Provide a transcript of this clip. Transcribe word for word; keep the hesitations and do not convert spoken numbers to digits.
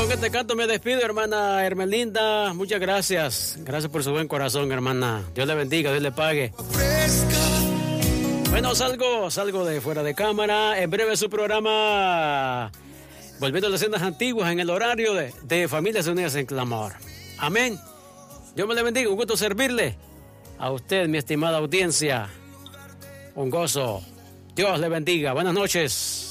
Con este canto me despido, hermana Hermelinda. Muchas gracias. Gracias por su buen corazón, hermana. Dios le bendiga, Dios le pague. Bueno, salgo, salgo de fuera de cámara. En breve su programa Volviendo a las Sendas Antiguas en el horario de, de Familias Unidas en Clamor. Amén. Dios me le bendiga. Un gusto servirle. A usted, mi estimada audiencia. Un gozo. Dios le bendiga. Buenas noches.